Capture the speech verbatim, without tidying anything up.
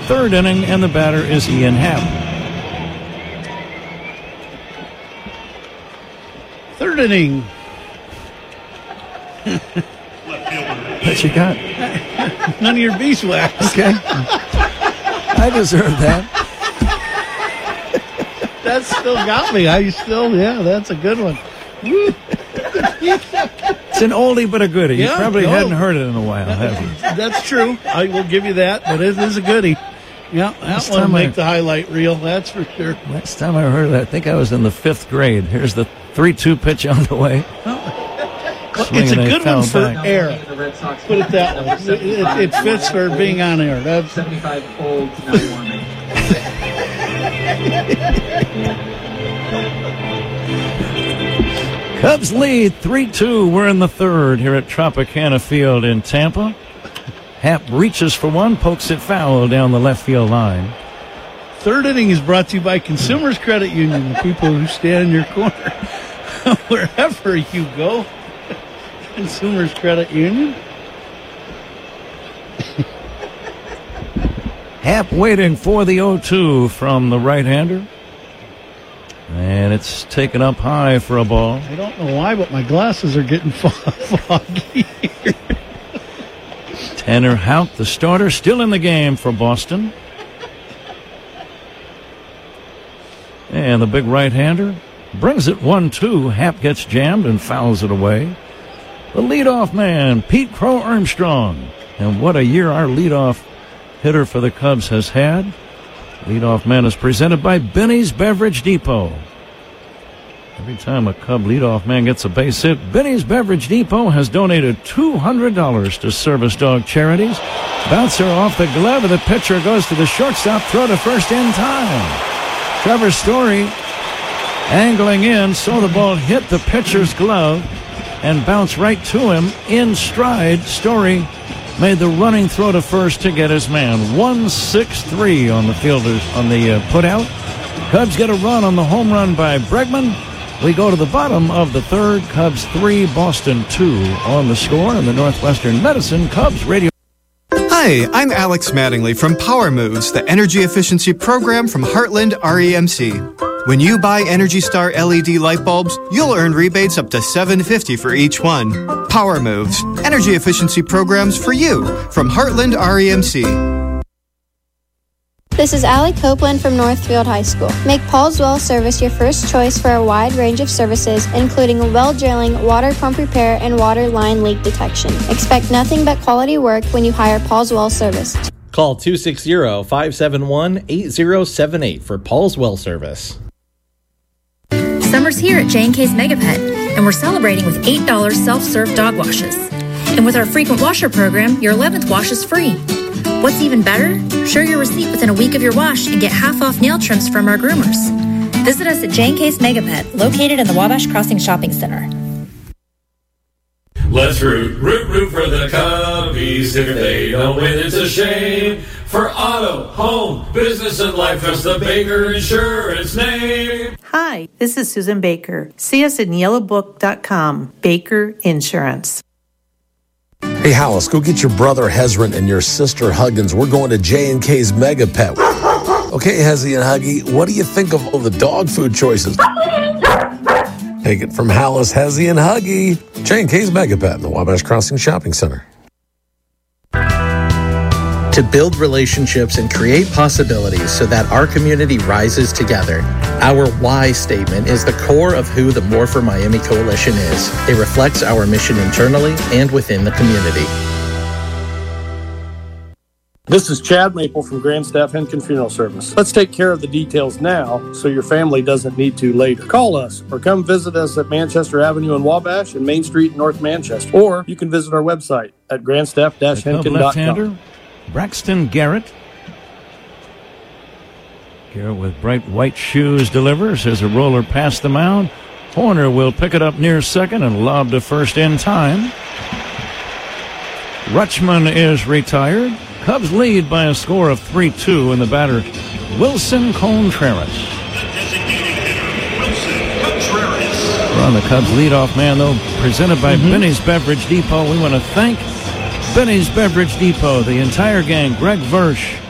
third inning, and the batter is Ian Happ. Third inning. What you got? None of your beeswax. Okay. I deserve that. That still got me. I still, yeah, that's a good one. It's an oldie but a goodie. Yeah, you probably no. hadn't heard it in a while, have you? That's true. I will give you that, but it is a goodie. Yeah, that Last one will time make I- the highlight reel, that's for sure. Last time I heard that, I think I was in the fifth grade. Here's the three two pitch on the way. Well, it's a Swinging a good foul one for back. air. Put it that way. It, it, it fits for being on air. That's seventy-five old, nine one. Cubs lead three two. We're in the third here at Tropicana Field in Tampa. Happ reaches for one, pokes it foul down the left field line. Third inning is brought to you by Consumers Credit Union, the people who stand in your corner wherever you go. Consumers Credit Union. Happ waiting for the oh two from the right-hander. And it's taken up high for a ball. I don't know why, but my glasses are getting foggy here. Tanner Houck, the starter, still in the game for Boston. And the big right-hander brings it one two. Happ gets jammed and fouls it away. The leadoff man, Pete Crow Armstrong. And what a year our leadoff hitter for the Cubs has had. Leadoff man is presented by Benny's Beverage Depot. Every time a Cub leadoff man gets a base hit, Benny's Beverage Depot has donated two hundred dollars to service dog charities. Bouncer off the glove of the pitcher goes to the shortstop, throw to first in time. Trevor Story angling in, saw the ball hit the pitcher's glove and bounce right to him in stride. Story made the running throw to first to get his man. one six three on the fielders on the uh, putout. Cubs get a run on the home run by Bregman. We go to the bottom of the third. Cubs three, Boston two on the score in the Northwestern Medicine Cubs radio. Hi, I'm Alex Mattingly from Power Moves, the energy efficiency program from Heartland R E M C. When you buy Energy Star L E D light bulbs, you'll earn rebates up to seven hundred fifty dollars for each one. Power Moves, energy efficiency programs for you from Heartland R E M C. This is Allie Copeland from Northfield High School. Make Paul's Well Service your first choice for a wide range of services, including well drilling, water pump repair, and water line leak detection. Expect nothing but quality work when you hire Paul's Well Service. Call two six zero, five seven one, eight zero seven eight for Paul's Well Service. Summer's here at J and K's Mega Pet, and we're celebrating with eight dollars self-serve dog washes. And with our frequent washer program, your eleventh wash is free. What's even better? Show your receipt within a week of your wash and get half off nail trims from our groomers. Visit us at J and K's Mega Pet, located in the Wabash Crossing Shopping Center. Let's root, root, root for the Cubbies. If they don't win, it's a shame. For auto, home, business, and life, trust the Baker Insurance name. Hi, this is Susan Baker. See us at yellow book dot com. Baker Insurance. Hey, Hollis, go get your brother Hezron and your sister Huggins. We're going to J and K's Mega Pet. Okay, Hezzy and Huggy, what do you think of all the dog food choices? Take it from Hollis, Hezzy, and Huggy. J and K's Mega Pet in the Wabash Crossing Shopping Center. To build relationships and create possibilities so that our community rises together. Our why statement is the core of who the More for Miami Coalition is. It reflects our mission internally and within the community. This is Chad Maple from Grand Staff Henkin Funeral Service. Let's take care of the details now so your family doesn't need to later. Call us or come visit us at Manchester Avenue in Wabash and Main Street in North Manchester. Or you can visit our website at grandstaff dash henkin dot com. Braxton Garrett. Garrett with bright white shoes delivers as a roller past the mound. Horner will pick it up near second and lob to first in time. Rutschman is retired. Cubs lead by a score of three two, and the batter, Wilson Contreras. We're on the Cubs leadoff man, though, presented by mm-hmm. Benny's Beverage Depot. We want to thank Benny's Beverage Depot, the entire gang, Greg Versch,